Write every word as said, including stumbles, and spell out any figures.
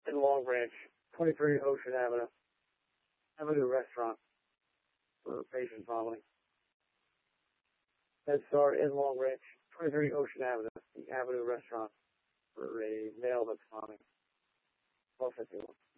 in Long Branch, twenty-three Ocean Avenue, Avenue Restaurant for patient vomiting. MedStar in Long Branch, twenty-three Ocean Avenue, the Avenue Restaurant for a male that's vomiting. twelve fifty-one.